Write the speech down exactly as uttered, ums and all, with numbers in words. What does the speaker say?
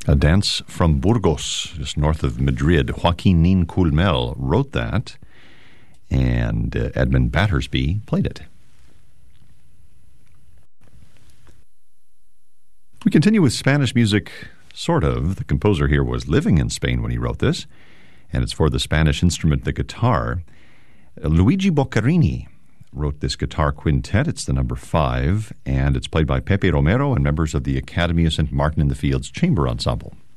A Dance from Burgos, just north of Madrid. Joaquin Culmel wrote that, and uh, Edmund Battersby played it. We continue with Spanish music, sort of. The composer here was living in Spain when he wrote this, and it's for the Spanish instrument, the guitar. Luigi Boccherini wrote this guitar quintet. It's the number five, and it's played by Pepe Romero and members of the Academy of Saint Martin in the Fields Chamber Ensemble.